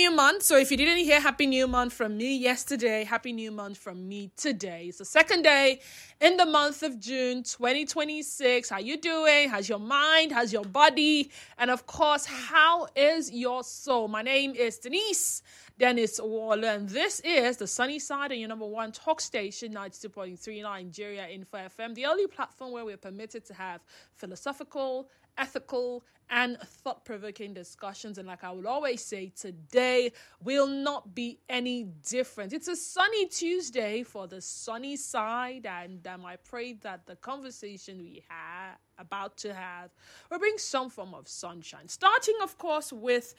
new month. So if you didn't hear Happy New Month from me yesterday, Happy New Month from me today. It's the second day in the month of June 2026. How you doing? How's your mind? How's your body? And of course, how is your soul? My name is Dennis Waller, and this is the Sunny Side and your number one talk station, 92.3 Nigeria Info FM, the only platform where we're permitted to have philosophical, ethical, and thought-provoking discussions. And like I will always say, today will not be any different. It's a sunny Tuesday for the sunny side, and I pray that the conversation we are about to have will bring some form of sunshine. Starting, of course, with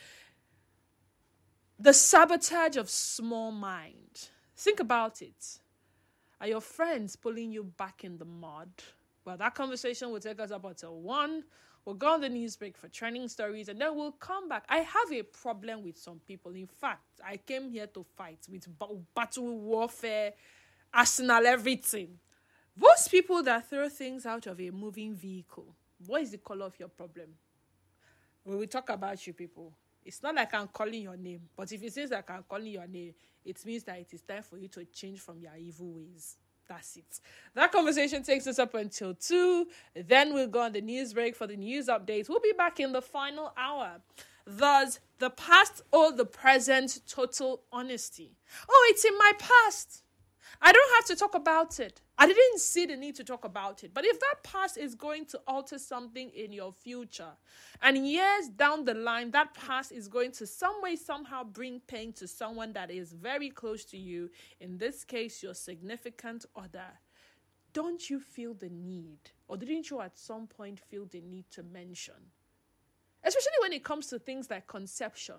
the sabotage of small mind. Think about it. Are your friends pulling you back in the mud? Well, that conversation will take us up until 1. We'll go on the news break for trending stories, and then we'll come back. I have a problem with some people. In fact, I came here to fight with battle, warfare, arsenal, everything. Those people that throw things out of a moving vehicle, what is the color of your problem? When we talk about you people, it's not like I'm calling your name, but if it seems like I'm calling your name, it means that it is time for you to change from your evil ways. That's it. That conversation takes us up until 2. Then we'll go on the news break for the news updates. We'll be back in the final hour. Thus, the past or the present, total honesty. Oh, it's in my past. I don't have to talk about it. I didn't see the need to talk about it. But if that past is going to alter something in your future, and years down the line, that past is going to some way, somehow bring pain to someone that is very close to you, in this case, your significant other, don't you feel the need, or didn't you at some point feel the need to mention? Especially when it comes to things like conception.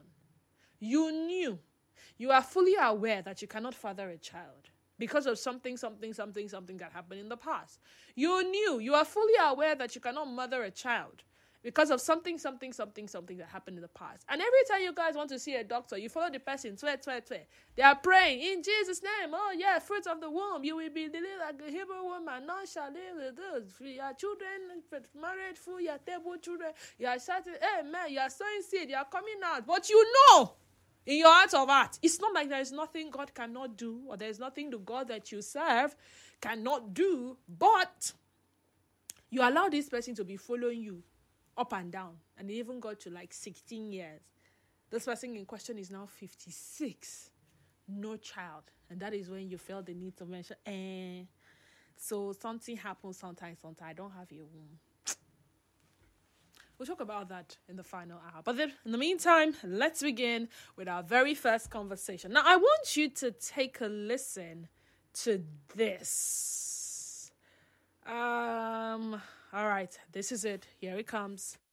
You are fully aware that you cannot father a child because of something that happened in the past. You are fully aware that you cannot mother a child because of something that happened in the past. And every time you guys want to see a doctor, you follow the person, they are praying, in Jesus' name, oh yeah, fruit of the womb, you will be delivered like a Hebrew woman, none shall live with this. Your children, married, full, your table children, you are shouting, amen, you are sowing seed, you are coming out, but you know, in your heart of heart, it's not like there is nothing God cannot do, or there is nothing the God that you serve cannot do, but you allow this person to be following you up and down, and they even got to like 16 years. This person in question is now 56, no child, and that is when you felt the need to mention, so something happens sometimes, I don't have a womb. We'll talk about that in the final hour. But then, in the meantime, let's begin with our very first conversation. Now, I want you to take a listen to this. All right, this is it. Here it comes.